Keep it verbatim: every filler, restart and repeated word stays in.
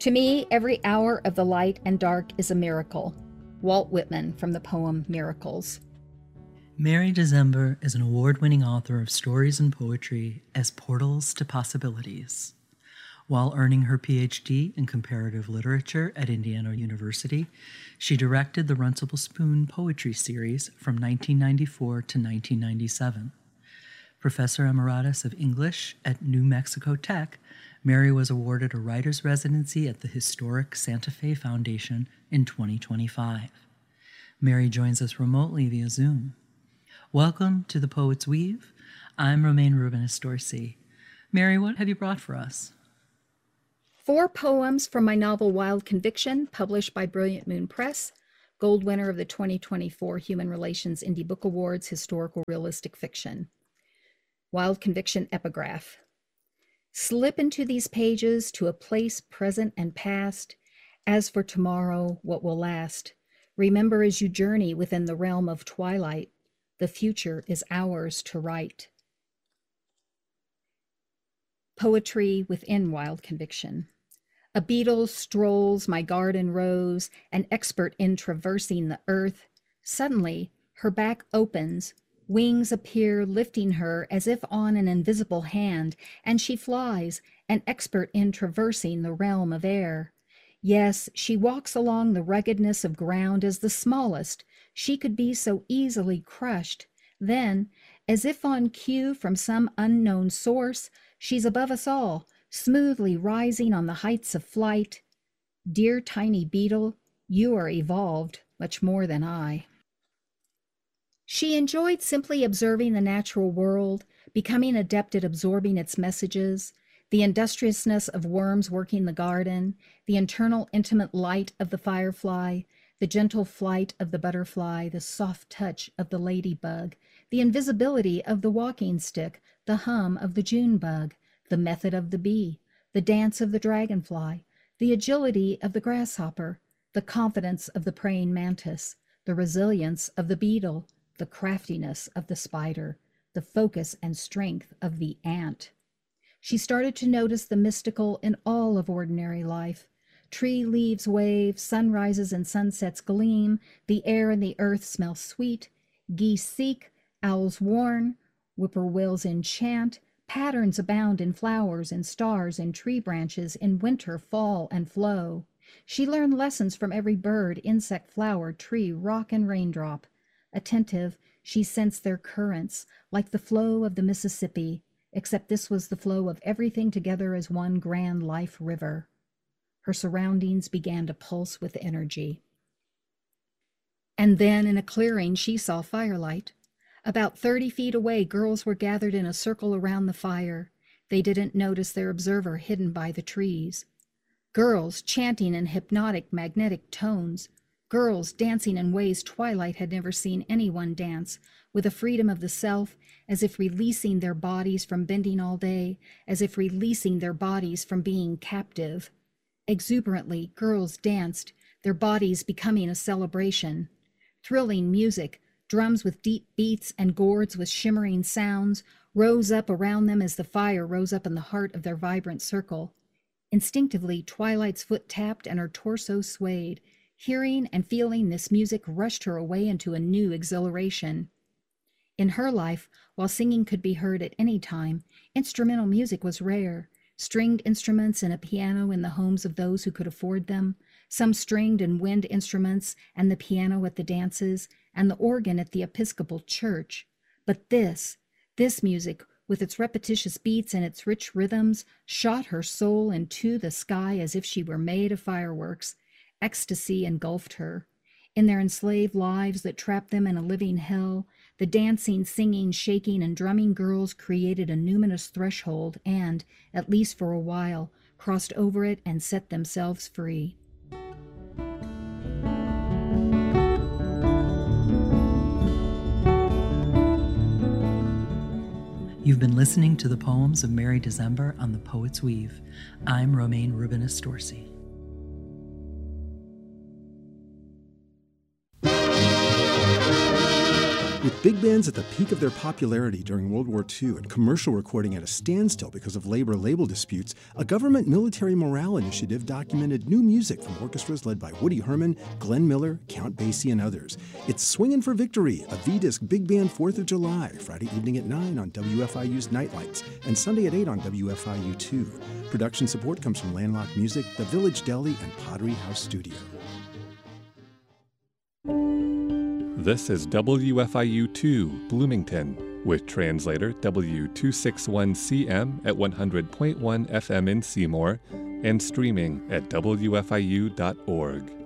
To me, every hour of the light and dark is a miracle. Walt Whitman from the poem Miracles. Mary December is an award-winning author of stories and poetry as portals to possibilities. While earning her P H D in comparative literature at Indiana University, she directed the Runcible Spoon poetry series from nineteen ninety-four to nineteen ninety-seven. Professor Emeritus of English at New Mexico Tech, Mary was awarded a writer's residency at the historic Santa Fe Foundation in twenty twenty-five. Mary joins us remotely via Zoom. Welcome to The Poet's Weave. I'm Romaine Rubinis-Dorsey. Mary, what have you brought for us? Four poems from my novel Wild Conviction, published by Brilliant Moon Press, gold winner of the twenty twenty-four Human Relations Indie Book Awards Historical Realistic Fiction. Wild Conviction Epigraph. Slip into these pages to a place present and past. As for tomorrow, what will last? Remember as you journey within the realm of twilight, the future is ours to write. Poetry within Wild Conviction. A beetle strolls my garden rose, an expert in traversing the earth. Suddenly, her back opens, wings appear lifting her as if on an invisible hand, and she flies, an expert in traversing the realm of air. Yes, she walks along the ruggedness of ground as the smallest. She could be so easily crushed. Then, as if on cue from some unknown source, she's above us all, smoothly rising on the heights of flight. Dear tiny beetle, you are evolved much more than I. She enjoyed simply observing the natural world, becoming adept at absorbing its messages, the industriousness of worms working the garden, the internal intimate light of the firefly, the gentle flight of the butterfly, the soft touch of the ladybug, the invisibility of the walking stick, the hum of the June bug, the method of the bee, the dance of the dragonfly, the agility of the grasshopper, the confidence of the praying mantis, the resilience of the beetle, the craftiness of the spider, the focus and strength of the ant. She started to notice the mystical in all of ordinary life. Tree leaves wave, sunrises and sunsets gleam, the air and the earth smell sweet, geese seek, owls warn, whippoorwills enchant, patterns abound in flowers and stars and tree branches in winter, fall, and flow. She learned lessons from every bird, insect, flower, tree, rock, and raindrop. Attentive, she sensed their currents, like the flow of the Mississippi, except this was the flow of everything together as one grand life river. Her surroundings began to pulse with energy. And then in a clearing she saw firelight. About thirty feet away, girls were gathered in a circle around the fire. They didn't notice their observer hidden by the trees. Girls chanting in hypnotic, magnetic tones. Girls dancing in ways Twilight had never seen anyone dance, with a freedom of the self, as if releasing their bodies from bending all day, as if releasing their bodies from being captive. Exuberantly, girls danced, their bodies becoming a celebration. Thrilling music, drums with deep beats and gourds with shimmering sounds, rose up around them as the fire rose up in the heart of their vibrant circle. Instinctively, Twilight's foot tapped and her torso swayed. Hearing and feeling this music rushed her away into a new exhilaration. In her life, while singing could be heard at any time, instrumental music was rare. Stringed instruments and a piano in the homes of those who could afford them, some stringed and wind instruments and the piano at the dances, and the organ at the Episcopal church. But this, this music, with its repetitious beats and its rich rhythms, shot her soul into the sky as if she were made of fireworks. Ecstasy engulfed her. In their enslaved lives that trapped them in a living hell, the dancing, singing, shaking, and drumming girls created a numinous threshold and, at least for a while, crossed over it and set themselves free. You've been listening to the poems of Mary December on The Poet's Weave. I'm Romaine Rubinis-Dorsey. With big bands at the peak of their popularity during World War Two and commercial recording at a standstill because of labor label disputes, a government military morale initiative documented new music from orchestras led by Woody Herman, Glenn Miller, Count Basie, and others. It's Swingin' for Victory, a V-Disc Big Band fourth of July, Friday evening at nine on W F I U's Nightlights, and Sunday at eight on W F I U two. Production support comes from Landlocked Music, The Village Deli, and Pottery House Studio. This is W F I U two, Bloomington, with translator W two sixty-one C M at one hundred point one F M in Seymour and streaming at W F I U dot org.